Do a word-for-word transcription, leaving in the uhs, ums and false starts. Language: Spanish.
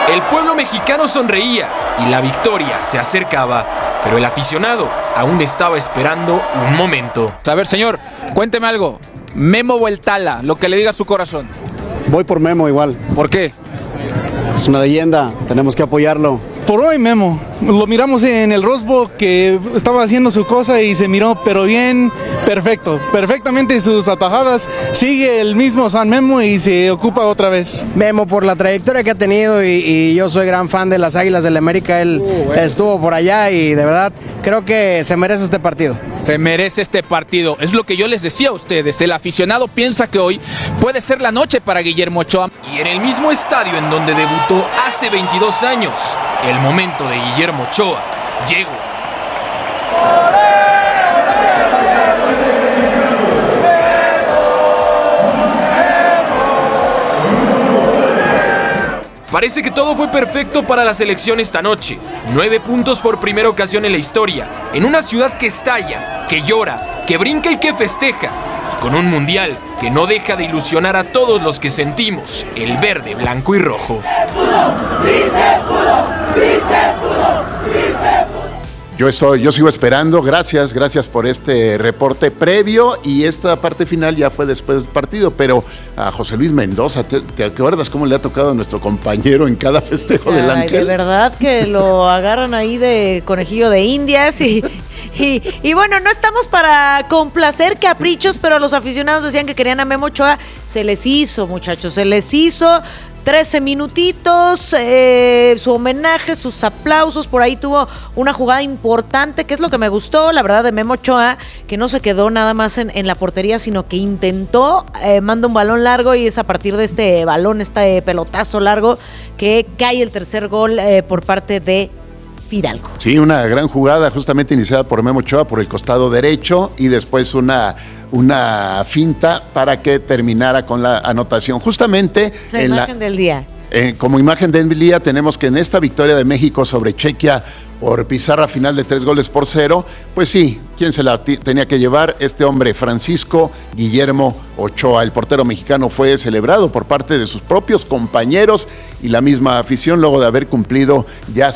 El pueblo mexicano sonreía y la victoria se acercaba, pero el aficionado aún estaba esperando un momento. A ver, señor, cuénteme algo. Memo o el Tala, lo que le diga su corazón. Voy por Memo igual. ¿Por qué? Es una leyenda, tenemos que apoyarlo. Por hoy Memo, lo miramos en el Rose Bowl que estaba haciendo su cosa y se miró pero bien, perfecto, perfectamente sus atajadas, sigue el mismo San Memo y se ocupa otra vez. Memo por la trayectoria que ha tenido y, y yo soy gran fan de las Águilas del América, él uh, bueno. estuvo por allá y de verdad creo que se merece este partido. Se merece este partido, es lo que yo les decía a ustedes, el aficionado piensa que hoy puede ser la noche para Guillermo Ochoa. Y en el mismo estadio en donde debutó hace veintidós años, el momento de Guillermo Ochoa llegó. Parece que todo fue perfecto para la selección esta noche. Nueve puntos por primera ocasión en la historia, en una ciudad que estalla, que llora, que brinca y que festeja, y con un mundial que no deja de ilusionar a todos los que sentimos el verde, blanco y rojo. Yo estoy, yo sigo esperando, gracias, gracias por este reporte previo y esta parte final ya fue después del partido, pero a José Luis Mendoza, ¿te, te acuerdas cómo le ha tocado a nuestro compañero en cada festejo Ay, del Ángel? De verdad que lo agarran ahí de conejillo de indias y, y, y bueno, no estamos para complacer caprichos, pero los aficionados decían que querían a Memo Ochoa, se les hizo muchachos, se les hizo. trece minutitos, eh, su homenaje, sus aplausos, por ahí tuvo una jugada importante, que es lo que me gustó, la verdad, de Memo Ochoa, que no se quedó nada más en, en la portería, sino que intentó, eh, manda un balón largo y es a partir de este balón, este pelotazo largo, que cae el tercer gol eh, por parte de Fidalgo. Sí, una gran jugada justamente iniciada por Memo Ochoa por el costado derecho y después una... una finta para que terminara con la anotación. Justamente la en imagen la, del día. Eh, como imagen del día tenemos que en esta victoria de México sobre Chequia por pizarra final de tres goles por cero, pues sí, ¿quién se la t- tenía que llevar? Este hombre, Francisco Guillermo Ochoa. El portero mexicano fue celebrado por parte de sus propios compañeros y la misma afición luego de haber cumplido ya